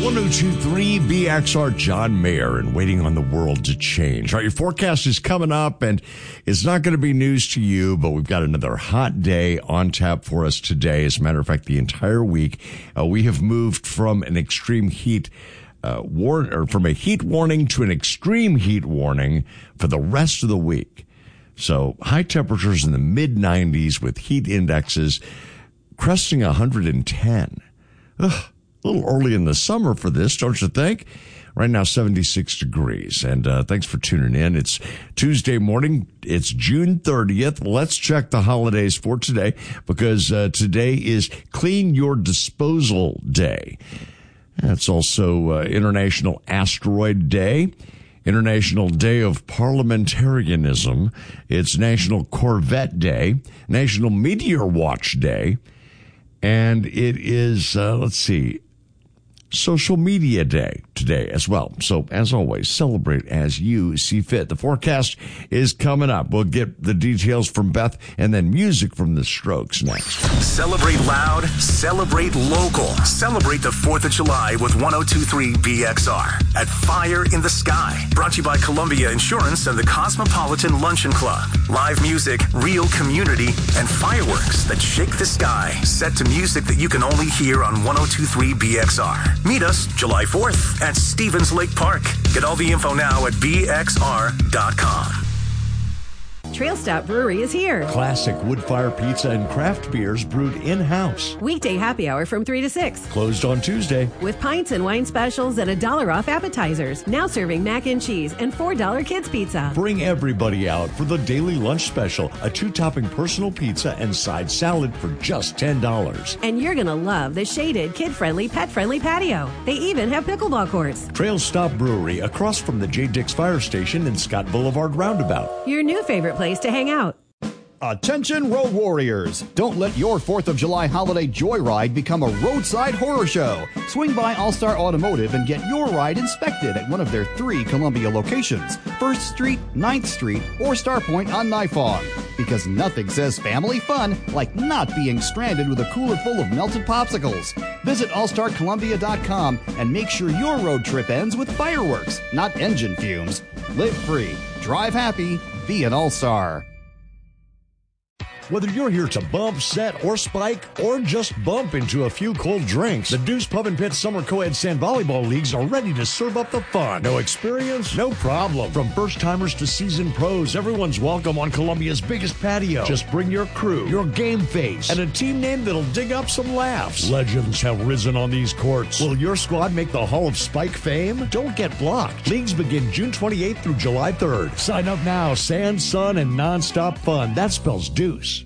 1023 BXR, John Mayer, and waiting on the world to change. All right, your forecast is coming up, and it's not going to be news to you, but we've got another hot day on tap for us today. As a matter of fact, the entire week, we have moved from an extreme heat from a heat warning to an extreme heat warning for the rest of the week. So high temperatures in the mid-90s with heat indexes cresting 110. Ugh. A little early in the summer for this, don't you think? Right now, 76 degrees. And thanks for tuning in. It's Tuesday morning. It's June 30th. Let's check the holidays for today, because today is Clean Your Disposal Day. It's also International Asteroid Day, International Day of Parliamentarianism. It's National Corvette Day, National Meteor Watch Day, and it is, Social Media Day today as well. So, as always, celebrate as you see fit. The forecast is coming up. We'll get the details from Beth and then music from the Strokes next. Celebrate loud, celebrate local. Celebrate the 4th of July with 1023 BXR at Fire in the Sky. Brought to you by Columbia Insurance and the Cosmopolitan Luncheon Club. Live music, real community, and fireworks that shake the sky. Set to music that you can only hear on 1023 BXR. Meet us July 4th at Stevens Lake Park. Get all the info now at bxr.com. Trail Stop Brewery is here. Classic wood fire pizza and craft beers brewed in-house. Weekday happy hour from 3 to 6. Closed on Tuesday. With pints and wine specials and $1 off appetizers. Now serving mac and cheese and $4 kids pizza. Bring everybody out for the daily lunch special, a 2-topping personal pizza and side salad for just $10. And you're going to love the shaded, kid-friendly, pet-friendly patio. They even have pickleball courts. Trail Stop Brewery, across from the J. Dix Fire Station in Scott Boulevard Roundabout. Your new favorite place to hang out. Attention road warriors! Don't let your 4th of July holiday joyride become a roadside horror show. Swing by All-Star Automotive and get your ride inspected at one of their 3 Columbia locations, 1st Street, 9th Street, or Starpoint on Nifong. Because nothing says family fun like not being stranded with a cooler full of melted popsicles. Visit allstarcolumbia.com and make sure your road trip ends with fireworks, not engine fumes. Live free, drive happy, be an All-Star. Whether you're here to bump, set, or spike, or just bump into a few cold drinks, the Deuce Pub and Pit Summer Co-ed Sand Volleyball Leagues are ready to serve up the fun. No experience? No problem. From first-timers to seasoned pros, everyone's welcome on Columbia's biggest patio. Just bring your crew, your game face, and a team name that'll dig up some laughs. Legends have risen on these courts. Will your squad make the Hall of Spike fame? Don't get blocked. Leagues begin June 28th through July 3rd. Sign up now. Sand, sun, and nonstop fun. That spells Deuce.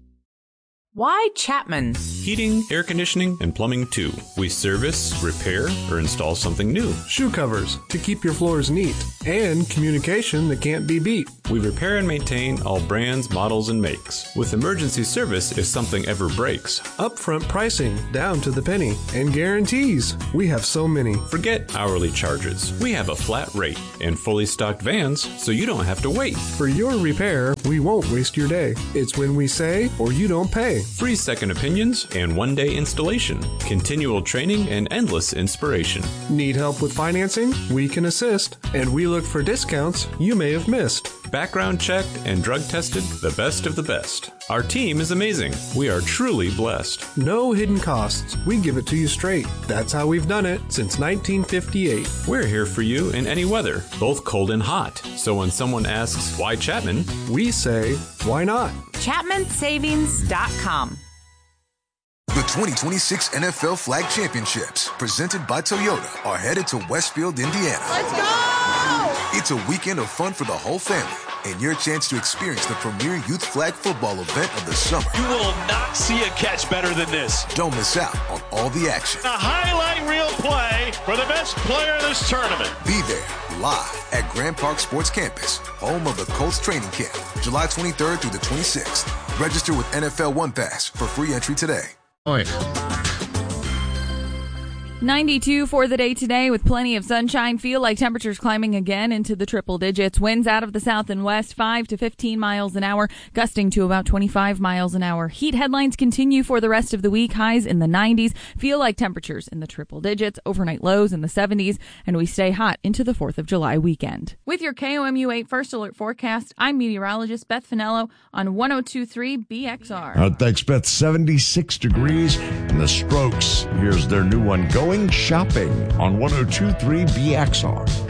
Why Chapman? Heating, air conditioning, and plumbing too. We service, repair, or install something new. Shoe covers to keep your floors neat. And communication that can't be beat. We repair and maintain all brands, models, and makes. With emergency service if something ever breaks. Upfront pricing down to the penny. And guarantees. We have so many. Forget hourly charges. We have a flat rate and fully stocked vans so you don't have to wait. For your repair, we won't waste your day. It's when we say or you don't pay. Free second opinions and one-day installation. Continual training and endless inspiration. Need help with financing? We can assist. And we look for discounts you may have missed. Background checked and drug tested, the best of the best. Our team is amazing. We are truly blessed. No hidden costs. We give it to you straight. That's how we've done it since 1958. We're here for you in any weather, both cold and hot. So when someone asks, why Chapman? We say, why not? ChapmanSavings.com. The 2026 NFL Flag Championships, presented by Toyota, are headed to Westfield, Indiana. Let's go! It's a weekend of fun for the whole family and your chance to experience the premier youth flag football event of the summer. You will not see a catch better than this. Don't miss out on all the action. A highlight reel play for the best player in this tournament. Be there live at Grand Park Sports Campus, home of the Colts training camp, July 23rd through the 26th. Register with NFL One Pass for free entry today. 92 for the day today with plenty of sunshine. Feel like temperatures climbing again into the triple digits. Winds out of the south and west 5 to 15 miles an hour, gusting to about 25 miles an hour. Heat headlines continue for the rest of the week. Highs in the 90s. Feel like temperatures in the triple digits. Overnight lows in the 70s. And we stay hot into the 4th of July weekend. With your KOMU 8 First Alert forecast, I'm meteorologist Beth Finello on 102.3 BXR. Thanks, Beth. 76 degrees. And the Strokes. Here's their new one, Going Shopping, on 102.3 BXR.